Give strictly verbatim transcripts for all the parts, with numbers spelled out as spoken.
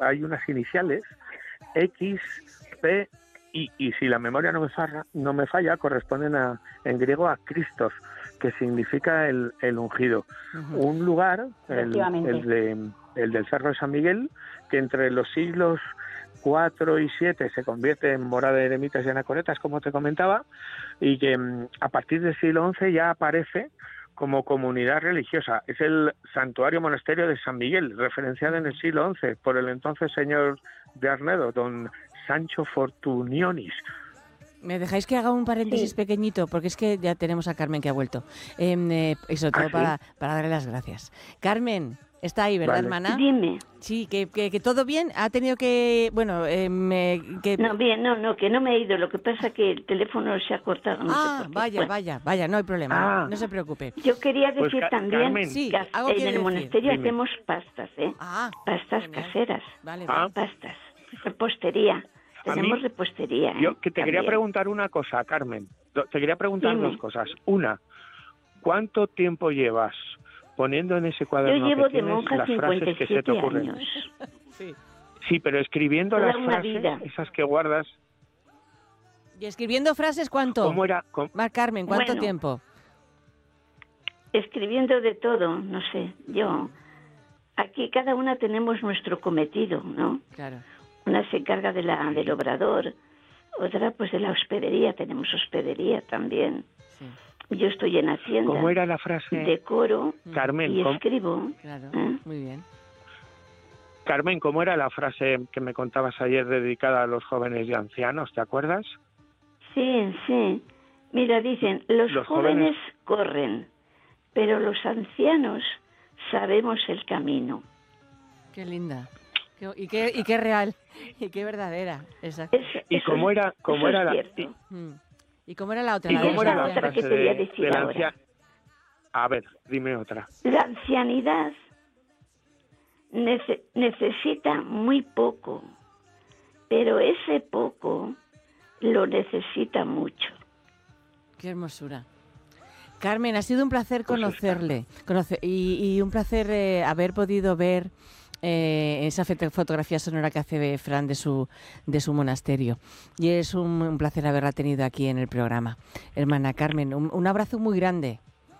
hay unas iniciales, X, P, y, y si la memoria no me falla, no me falla corresponden a, en griego a Christos, que significa el, el ungido. Uh-huh. Un lugar, el, el, de, el del Cerro de San Miguel, que entre los siglos cuatro y siete se convierte en morada de eremitas y anacoretas, como te comentaba, y que a partir del siglo once ya aparece como comunidad religiosa. Es el santuario monasterio de San Miguel, referenciado en el siglo once por el entonces señor de Arnedo, don Sancho Fortunionis. ¿Me dejáis que haga un paréntesis sí. pequeñito? Porque es que ya tenemos a Carmen que ha vuelto. Eh, eh, y sobre todo ¿Ah, sí? para, para darle las gracias. Carmen, está ahí, ¿verdad, vale. hermana? Dime. Sí, que, que, que todo bien. Ha tenido que... Bueno, eh, me, que... No, bien, no, no, que no me he ido. Lo que pasa es que el teléfono se ha cortado. No ah, sé por qué. vaya, bueno. vaya, vaya, no hay problema. Ah. No se preocupe. Yo quería decir pues, también Carmen, sí, que algo en el decir. monasterio Dime. hacemos pastas, ¿eh? Ah, pastas genial. caseras. Vale, ah. vale. Pastas. Repostería. Tenemos mí, repostería. ¿eh? Yo que te también. quería preguntar una cosa, Carmen. Te quería preguntar Dime. dos cosas. Una, ¿cuánto tiempo llevas poniendo en ese cuaderno Yo llevo que de tienes monja las frases que se te ocurren? años. sí. sí, pero escribiendo Toda las una frases, vida. esas que guardas... ¿Y escribiendo frases cuánto? ¿Cómo era? ¿Cómo? Mar Carmen, ¿cuánto bueno, tiempo? Escribiendo de todo, no sé, yo... Aquí cada una tenemos nuestro cometido, ¿no? Claro. Una se encarga de la, del obrador, otra pues de la hospedería, tenemos hospedería también. Sí. Yo estoy en Hacienda. ¿Cómo era la frase? Decoro Carmen, y ¿cómo? escribo. Claro, ¿eh? muy bien. Carmen, ¿cómo era la frase que me contabas ayer dedicada a los jóvenes y ancianos? ¿Te acuerdas? Sí, sí. Mira, dicen, los, los jóvenes, jóvenes corren, pero los ancianos sabemos el camino. Qué linda. Qué, y, qué, y qué real. Y qué verdadera. Exacto. Es, ¿Y cómo era, cómo era la... Y, ¿Y cómo era la otra? ¿Y la cómo de era la otra frase que te voy a de, decir de la ahora. anciana? A ver, dime otra. La ancianidad nece- necesita muy poco, pero ese poco lo necesita mucho. Qué hermosura. Carmen, ha sido un placer conocerle conocer, y, y un placer eh, haber podido ver eh, esa fotografía sonora que hace Fran de su, de su monasterio. Y es un, un placer haberla tenido aquí en el programa. Hermana Carmen, un, un abrazo muy grande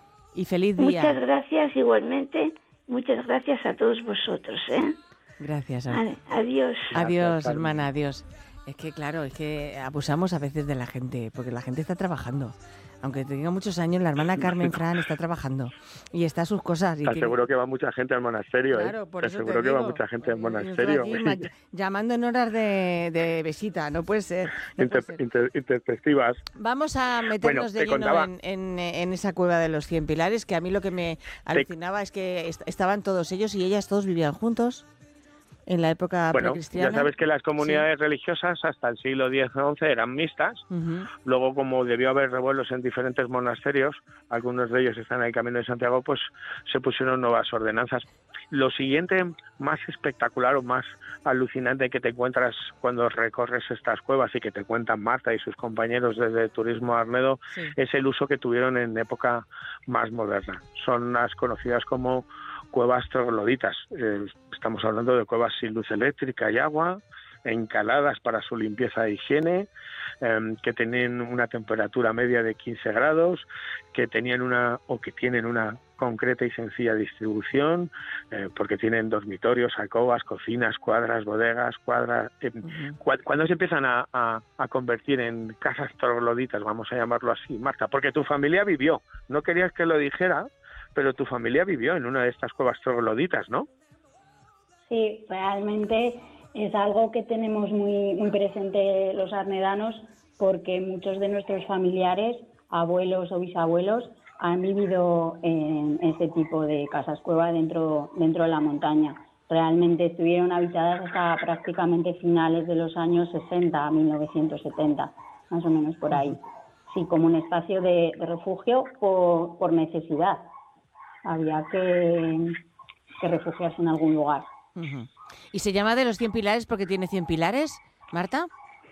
y feliz día. Muchas gracias igualmente. Muchas gracias a todos vosotros. ¿eh? Gracias. Vale, adiós. Adiós, hermana, adiós. Es que, claro, es que abusamos a veces de la gente, porque la gente está trabajando. Aunque tenga muchos años, la hermana Carmen Fran está trabajando y está a sus cosas. Y te tiene... aseguro que va mucha gente al monasterio, claro, ¿eh? por Te eso aseguro te que digo. va mucha gente al Pues, monasterio. Aquí, llamando en horas de, de visita, no puede ser. No Inter, puede ser. Inter, intempestivas. Vamos a meternos bueno, de lleno contaba... en, en, en esa cueva de los cien pilares, que a mí lo que me alucinaba te... es que est- estaban todos ellos y ellas todos vivían juntos. En la época bueno, precristiana. Ya sabes que las comunidades sí. religiosas hasta el siglo diez o once eran mixtas. Uh-huh. Luego, como debió haber revuelos en diferentes monasterios, algunos de ellos están en el Camino de Santiago, pues se pusieron nuevas ordenanzas. Lo siguiente más espectacular o más alucinante que te encuentras cuando recorres estas cuevas y que te cuentan Marta y sus compañeros desde Turismo Arnedo sí. es el uso que tuvieron en época más moderna. Son las conocidas como cuevas trogloditas. Eh, estamos hablando de cuevas sin luz eléctrica y agua, encaladas para su limpieza e higiene, eh, que tienen una temperatura media de quince grados, que tenían una o que tienen una concreta y sencilla distribución, eh, porque tienen dormitorios, alcobas, cocinas, cuadras, bodegas, cuadras. Eh, uh-huh. cu- ¿Cuándo se empiezan a, a, a convertir en casas trogloditas, vamos a llamarlo así, Marta? Porque tu familia vivió, no querías que lo dijera, pero tu familia vivió en una de estas cuevas trogloditas, ¿no? Sí, realmente es algo que tenemos muy, muy presente los arnedanos, porque muchos de nuestros familiares, abuelos o bisabuelos, han vivido en este tipo de casas cueva dentro, dentro de la montaña. Realmente estuvieron habitadas hasta prácticamente finales de los años sesenta a mil novecientos setenta, más o menos por ahí. Sí, como un espacio de, de refugio por, por necesidad. Había que, que refugiarse en algún lugar. Uh-huh. ¿Y se llama de los cien pilares porque tiene cien pilares, Marta?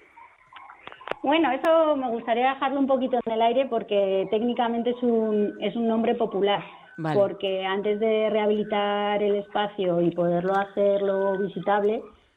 Bueno, eso me gustaría dejarlo un poquito en el aire porque técnicamente es un, es un nombre popular. Vale. Porque antes de rehabilitar el espacio y poderlo hacerlo visitable,